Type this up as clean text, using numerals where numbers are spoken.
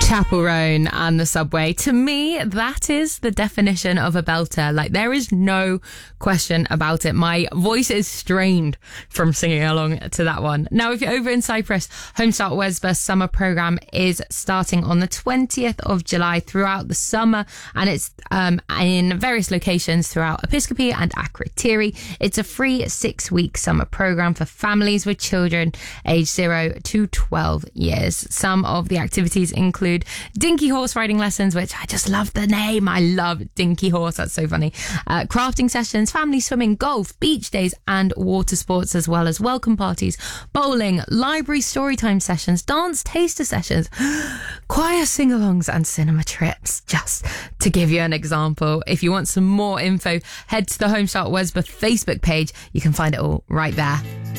Chapel Roan and the Subway. To me, that is the definition of a belter. Like, there is no question about it. My voice is strained from singing along to that one. Now, if you're over in Cyprus, Homestart Wesba summer program is starting on the 20th of July throughout the summer, and it's in various locations throughout Episcopi and Akrotiri. It's a free 6-week summer program for families with children aged 0 to 12 years. Some of the activities include dinky horse riding lessons, which I just love the name. I love dinky horse. That's so funny. Crafting sessions, family swimming, golf, beach days and water sports, as well as welcome parties, bowling, library storytime sessions, dance taster sessions, choir sing-alongs and cinema trips, just to give you an example. If you want some more info, head to the Homestart Wesba Facebook page. You can find it all right there.